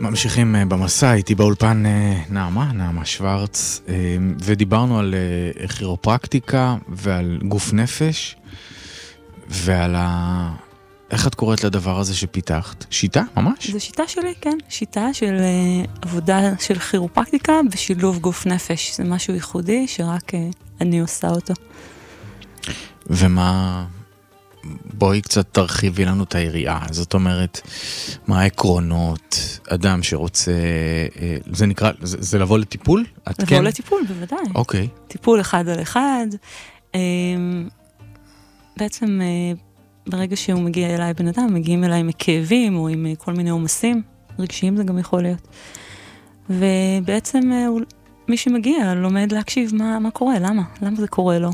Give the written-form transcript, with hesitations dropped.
ממשיכים במסע, איתי באולפן נעמה שוורץ, ודיברנו על כירופרקטיקה ועל גוף נפש, ועל איך את קוראת לדבר הזה שפיתחת? שיטה, ממש? זו שיטה שלי, כן. שיטה של עבודה של כירופרקטיקה בשילוב גוף נפש. זה משהו ייחודי שרק אני עושה אותו. ומה... בואי קצת תרחיבי לנו את היריעה. זאת אומרת, מה העקרונות, אדם שרוצה, זה נקרא, זה לבוא לטיפול? לבוא לטיפול, בוודאי. אוקיי. טיפול אחד על אחד. בעצם, ברגע שהוא מגיע אליי בן אדם, מגיעים אליי עם כאבים, או עם כל מיני עומסים, רגשיים זה גם יכול להיות. ובעצם, מי שמגיע לומד להקשיב מה קורה, למה זה קורה לו.